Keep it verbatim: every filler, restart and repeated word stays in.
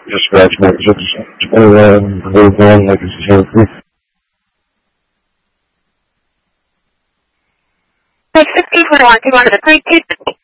Dispatch message. twenty-one, hold on, like it's zero three. six fifty, one one two one, three two.